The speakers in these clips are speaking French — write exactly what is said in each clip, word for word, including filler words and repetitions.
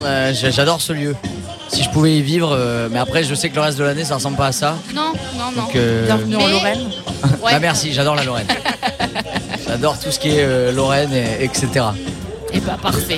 Euh, j'adore ce lieu. Si je pouvais y vivre, euh, mais après je sais que le reste de l'année ça ressemble pas à ça. Non, non, non. Donc, euh... Bienvenue mais... en Lorraine. Ouais. Bah merci, j'adore la Lorraine. J'adore tout ce qui est euh, Lorraine, et, etc. Et bah parfait.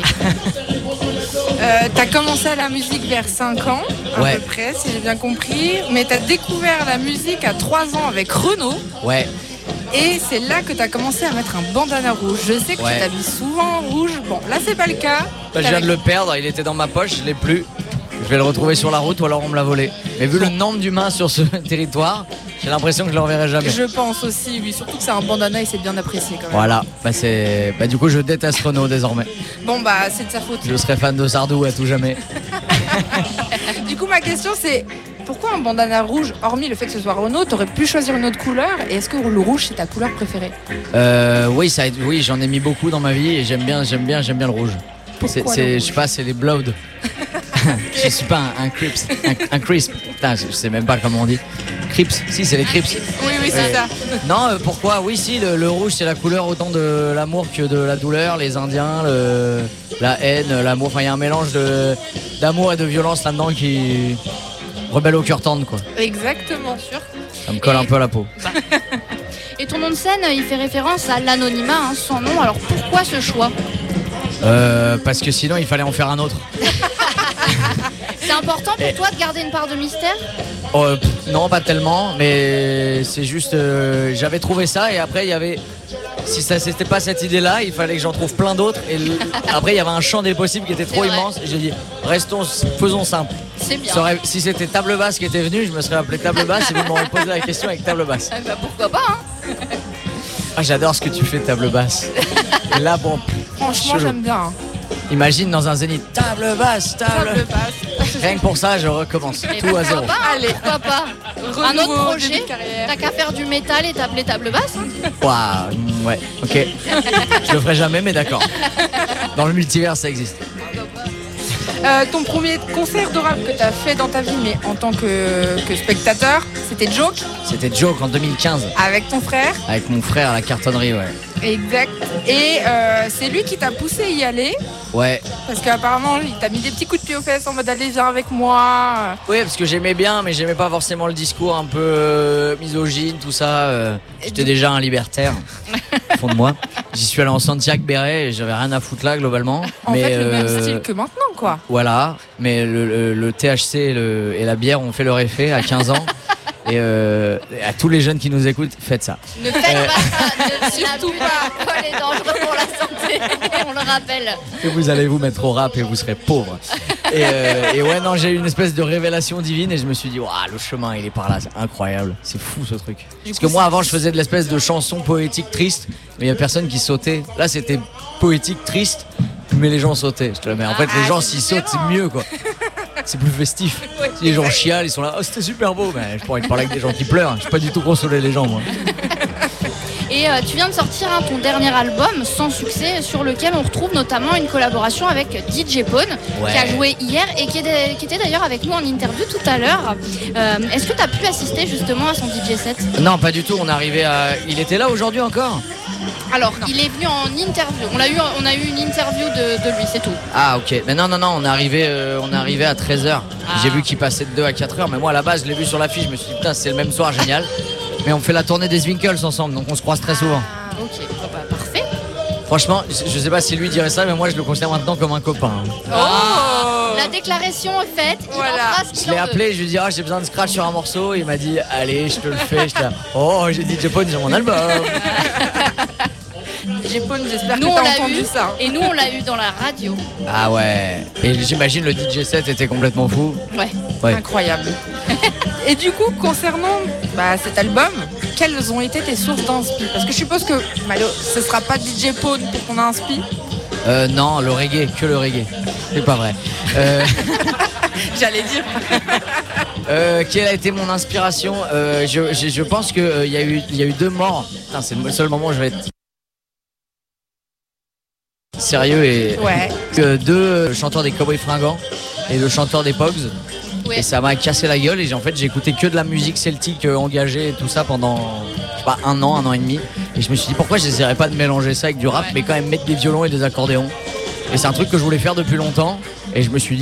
euh, t'as commencé à la musique vers cinq ans, à ouais. peu près, si j'ai bien compris. Mais t'as découvert la musique à trois ans avec Renaud. Ouais. Et c'est là que t'as commencé à mettre un bandana rouge. Je sais que ouais. tu t'habilles souvent en rouge. Bon, là c'est pas le cas. Bah, je viens de le perdre, il était dans ma poche, je l'ai plus. Je vais le retrouver sur la route ou alors on me l'a volé. Mais vu le nombre d'humains sur ce territoire, j'ai l'impression que je le reverrai jamais. Je pense aussi, oui. Surtout que c'est un bandana et c'est bien apprécié quand même. Voilà, bah, c'est... bah du coup je déteste Renaud désormais. Bon bah c'est de sa faute. Je serai fan de Sardou à tout jamais. Du coup ma question c'est... Pourquoi un bandana rouge, hormis le fait que ce soit Renaud, t'aurais pu choisir une autre couleur? Et est-ce que le rouge c'est ta couleur préférée? euh, Oui, ça, oui, j'en ai mis beaucoup dans ma vie et j'aime bien, j'aime bien, j'aime bien le rouge. C'est, c'est, je sais pas, c'est les Blood. Je suis pas un, un Crips, un, un Crisp. Putain, je sais même pas comment on dit. Crips, si c'est les Crips. Oui, oui, c'est ouais. ça. Non, euh, pourquoi? Oui, si, le, le rouge c'est la couleur autant de l'amour que de la douleur. Les Indiens, le, la haine, l'amour. Enfin, il y a un mélange de, d'amour et de violence là-dedans qui rebelle au cœur tendre, quoi. Exactement, sûr. Ça me colle et... un peu à la peau. Bah. Et ton nom de scène, il fait référence à l'anonymat, hein, sans nom. Alors pourquoi ce choix? Euh, parce que sinon il fallait en faire un autre. C'est important pour et... toi de garder une part de mystère? euh, pff, Non, pas tellement, mais c'est juste euh, j'avais trouvé ça et après il y avait, si ça c'était pas cette idée là, il fallait que j'en trouve plein d'autres et le... après il y avait un champ des possibles qui était trop immense et j'ai dit restons, faisons simple. C'est bien. Aurait... si c'était table basse qui était venue, je me serais appelé table basse et vous m'auriez posé la question avec table basse. Ah bah pourquoi pas, hein. Ah, j'adore ce que tu fais, table basse. Et là bon, franchement j'aime bien, hein. Imagine dans un zénith, table basse, table, table basse. Rien que pour ça, je recommence. Et tout à zéro. Pas, hein, allez, pourquoi pas. Renouveau, un autre projet, t'as qu'à faire du métal et t'appeler table basse, hein. Waouh, ouais, ok. Je le ferai jamais, mais d'accord. Dans le multivers, ça existe. Euh, ton premier concert de rap que tu as fait dans ta vie, mais en tant que, que spectateur, c'était Joke. C'était Joke en deux mille quinze. Avec ton frère. Avec mon frère à la cartonnerie, ouais. Exact. Et euh, c'est lui qui t'a poussé à y aller. Ouais. Parce qu'apparemment, il t'a mis des petits coups de pied aux fesses en mode allez, viens avec moi. Oui, parce que j'aimais bien, mais j'aimais pas forcément le discours un peu euh, misogyne, tout ça. Euh, j'étais déjà un libertaire, au fond de moi. J'y suis allé en Santiago Béret et j'avais rien à foutre là, globalement. En mais, fait, le euh, même style que maintenant, quoi. Voilà, mais le, le, le T H C et, le, et la bière ont fait leur effet à quinze ans. Et euh, à tous les jeunes qui nous écoutent, faites ça. Ne faites euh... pas ça, ne surtout pas. L'alcool est dangereux pour la santé, on le rappelle. Et vous allez vous mettre au rap et vous serez pauvre. Et, euh, et ouais, non, j'ai eu une espèce de révélation divine et je me suis dit, waouh, le chemin il est par là, c'est incroyable, c'est fou ce truc. Du Parce coup, que moi avant je faisais de l'espèce de chanson poétique triste, mais il y a personne qui sautait. Là c'était poétique triste, mais les gens sautaient. Je te la mets. En fait, les gens s'ils sautent, c'est mieux quoi. C'est plus festif. Ouais, si les gens chialent, ils sont là, oh c'était super beau, mais je pourrais te parler avec des gens qui pleurent. Je suis pas du tout consoler les gens moi. Et euh, tu viens de sortir hein, ton dernier album sans succès sur lequel on retrouve notamment une collaboration avec D J Pone ouais. qui a joué hier et qui, est, qui était d'ailleurs avec nous en interview tout à l'heure. Euh, est-ce que tu as pu assister justement à son D J set? Non, pas du tout. On est arrivé à... Il était là aujourd'hui encore? Alors, non. Il est venu en interview. On a eu, on a eu une interview de, de lui, c'est tout. Ah, ok. Mais non, non, non, on est arrivé, euh, on est arrivé à treize heures. Ah. J'ai vu qu'il passait de deux à quatre heures, mais moi à la base, je l'ai vu sur l'affiche. Je me suis dit, putain, c'est le même soir, génial. Mais on fait la tournée des Zwinkels ensemble, donc on se croise très souvent. Ah, ok, bon, bah, parfait. Franchement, je sais pas si lui dirait ça, mais moi je le considère maintenant comme un copain. Oh, la déclaration est faite, il voilà. en fera ce qu'il Je l'ai en appelé, veut. je lui ai dit, ah, j'ai besoin de scratch sur un morceau. Il m'a dit, allez, je te le fais. Je oh, j'ai dit, D J Pone sur mon album. D J Pone, j'espère nous, que t'as on entendu eu, ça. Et nous, on l'a eu dans la radio. Ah ouais. Et j'imagine le D J set était complètement fou. Ouais. ouais. Incroyable. Et du coup, concernant bah, cet album, quelles ont été tes sources d'inspi? Parce que je suppose que Malo, ce sera pas D J Pone pour ton inspi. Euh, non, le reggae, que le reggae. C'est pas vrai. Euh... J'allais dire. euh, quelle a été mon inspiration? euh, je, je, je pense qu'il euh, y, y a eu deux morts. Putain, c'est le seul moment où je vais être sérieux et ouais. euh, deux le chanteur des Cowboys Fringants et le chanteur des Pogs. Ouais. Et ça m'a cassé la gueule et j'ai, en fait j'ai écouté que de la musique celtique euh, engagée et tout ça pendant je sais pas un an, un an et demi. Et je me suis dit pourquoi j'essaierais pas de mélanger ça avec du rap, ouais. mais quand même mettre des violons et des accordéons. Et c'est un truc que je voulais faire depuis longtemps. Et je me suis dit